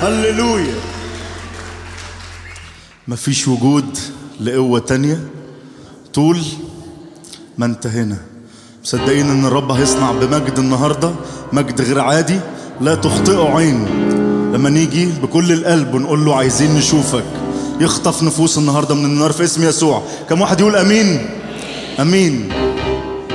هللويا. مفيش وجود لقوة تانية طول ما انت هنا. مصدقين ان الرب هيصنع بمجد النهاردة، مجد غير عادي لا تخطئه عين. لما نيجي بكل القلب ونقول له عايزين نشوفك، يخطف نفوس النهاردة من النار في اسم يسوع. كم واحد يقول امين؟ امين.